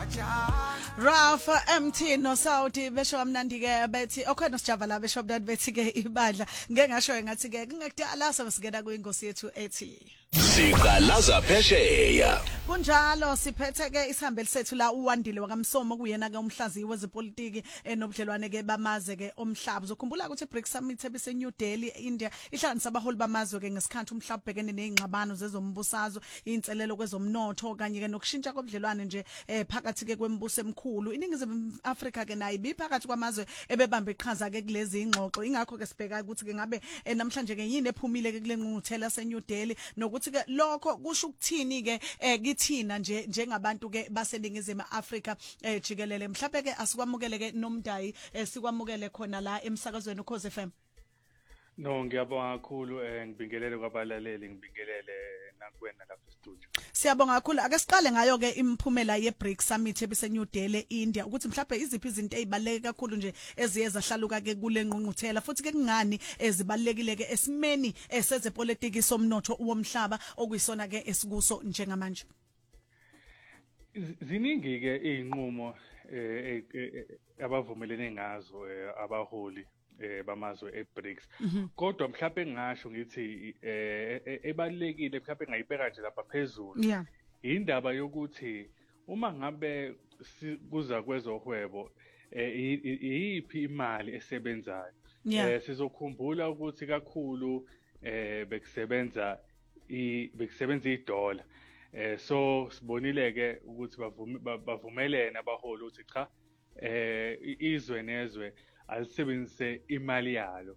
Rafa MT no Saudi besho amnandi ke bethi okhona sijava la besho mnandi bethi ke ibandla ngeke ngasho ngathi ke kungekudala singena kwingosi yethu ethi Siqalaza phesheya. kunjalo siphethe ke isihambeli sethu la uwandile wakamsomo kuyena ke umhlaziyi wezepolitiki enobudlelwane ke bamaze ke omhlaba uzokhumbula ukuthi BRICS Summit ebese New Delhi India ihlanganisa abaholi bamazwe ke ngesikhathi umhlaba ubhekene nezingxabano zezombusazwe inselelo kwezomnotho kanye ke nokushintsha kobudlelwane nje phakathi ke kwembuso emkhulu iningizimu Afrika ke nayo ibiphakathi kwamazwe ebebambe iqhaza ke kulezi ingxoxo ingakho ke sibheka ukuthi ke ngabe namhlanje ke yini ephumile ke kule ngqungquthela seNew Delhi nokuthi ke lokho kusho ukuthini ke kithina nje njengabantu ke baseningizimu Afrika jikelele mhlawumbe ke asikwamukele ke nomdayi sikwamukele khona la emsakazweni uKhoze FM. No ngiyabonga kakhulu ngibingelele kwabalaleli ngibingelele nakuwena lapha e-studio. Siyabonga kakhulu ake siqale ngayo ke imphumela yeBRICS Summit ebese New Delhi India ukuthi mhlawumbe iziphi izinto ezibaleke kakhulu nje eziye zahlaluka ke kule ngqungquthela futhi ke kungani ezibalekile ke esimeni sezepolitiki somnotho womhlaba okuyisona ke esikuso njengamanje. Ziningi ke izinqumo abavumelene ngazo abaholi bamazwe eBRICS kodwa mhlawumbe engasho ngithi ebalekile mhlawumbe ngayibeka nje lapha phezulu indaba yokuthi uma ngabe kuza kwezohwebo iyiphi imali esebenzayo sizokhumbula ukuthi kakhulu bekusebenza iDollar so sibonile ke ukuthi bavumelene abaholi ukuthi cha izwe nezwe alisebenzise imali yalo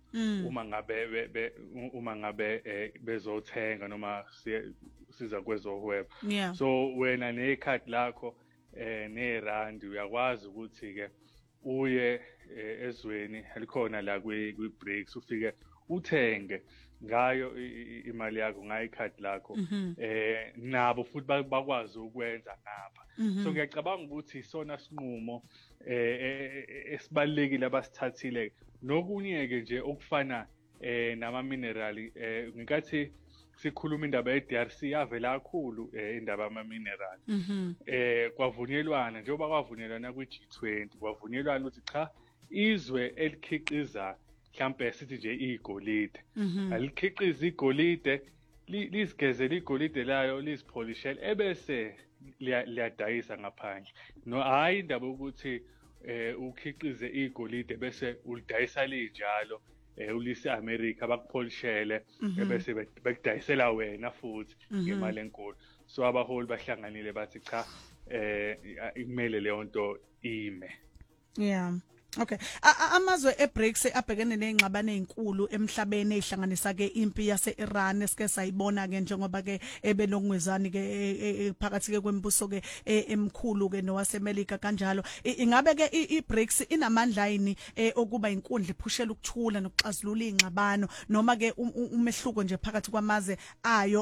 uma ngabe bezothenga noma siza kwezohwebo so wena nekhadi lakho nerandi uyakwazi ukuthi ke uye ezweni elikhona la kwiBRICS ufike uthenge ngayo imali yakho ngayo ikhadi lakho nabo futhi bakwazi ukwenza ngapha so ngiyacabanga ukuthi sona sinqumo esibalekile abasithathile nokunye ke nje okufana nama minerali ngikathi sikhuluma indaba yeDRC yavela kakhulu indaba ama minerali kwavunyelwana njengoba kwavunyelwana kwiG20 kwavunyelwana ukuthi cha izwe elikhiqiza mhlambe sithi nje igolide alikhiqiza igolide lisigezela igolide layo lisipholishele ebese liyadayisa ngaphandle no hayi indaba ukuthi ukhiqize igolide bese ulidayisa linjalo ulise America bakupholishele ebese bekudayisela wena futhi ngemali enkulu so abaholi bahlanganile bathi cha kumele leyo nto ime. Okay amazwe eBRICS abhekene nezingxabano ezinkulu emhlabeni ezihlanganisa ke impi yaseIran esike sayibona ke njengoba ke ebenokungwezani ke phakathi ke kwembuso ke emkhulu ke nowaseMelika kanjalo ingabe ke iBRICS inamandla yini okuba inkundla iphushela ukuthula nokuxazulula izingxabano noma ke umehluko nje phakathi kwamazwe ayo